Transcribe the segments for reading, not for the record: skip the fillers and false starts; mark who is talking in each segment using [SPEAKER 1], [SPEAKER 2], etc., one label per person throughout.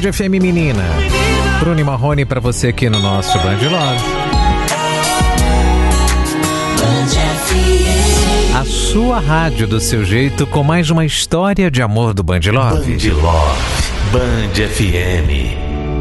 [SPEAKER 1] Band FM Menina. Bruno e Marrone pra você aqui no nosso Band Love. A sua rádio do seu jeito com mais uma história de amor do Band Love.
[SPEAKER 2] Band Love, Band FM.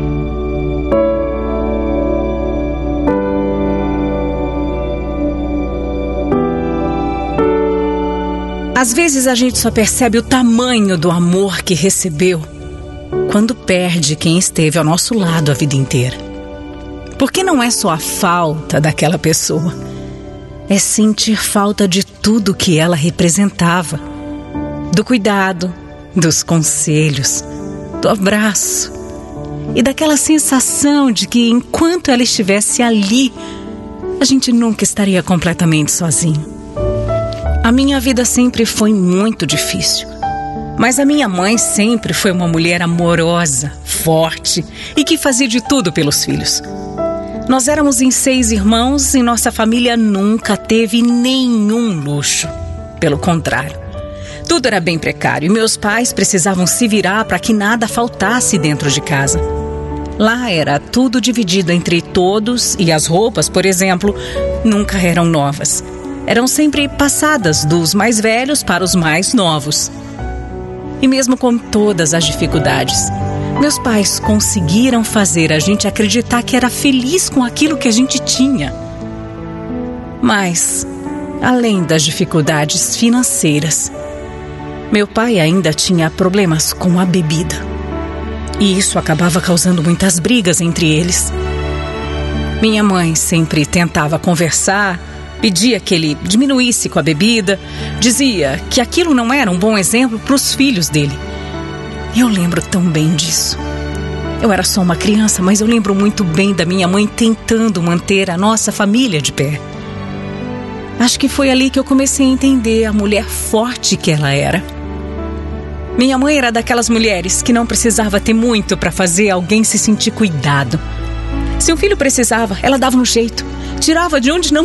[SPEAKER 3] Às vezes a gente só percebe o tamanho do amor que recebeu quando perde quem esteve ao nosso lado a vida inteira. Porque não é só a falta daquela pessoa, é sentir falta de tudo que ela representava. Do cuidado, dos conselhos, do abraço e daquela sensação de que enquanto ela estivesse ali, a gente nunca estaria completamente sozinho. A minha vida sempre foi muito difícil, mas a minha mãe sempre foi uma mulher amorosa, forte e que fazia de tudo pelos filhos. Nós éramos em 6 irmãos e nossa família nunca teve nenhum luxo. Pelo contrário, tudo era bem precário e meus pais precisavam se virar para que nada faltasse dentro de casa. Lá era tudo dividido entre todos e as roupas, por exemplo, nunca eram novas. Eram sempre passadas dos mais velhos para os mais novos. E mesmo com todas as dificuldades, meus pais conseguiram fazer a gente acreditar que era feliz com aquilo que a gente tinha. Mas, além das dificuldades financeiras, meu pai ainda tinha problemas com a bebida. E isso acabava causando muitas brigas entre eles. Minha mãe sempre tentava conversar, pedia que ele diminuísse com a bebida, dizia que aquilo não era um bom exemplo para os filhos dele. Eu lembro tão bem disso. Eu era só uma criança, mas eu lembro muito bem da minha mãe tentando manter a nossa família de pé. Acho que foi ali que eu comecei a entender a mulher forte que ela era. Minha mãe era daquelas mulheres que não precisava ter muito para fazer alguém se sentir cuidado. Se um filho precisava, ela dava um jeito, tirava de onde não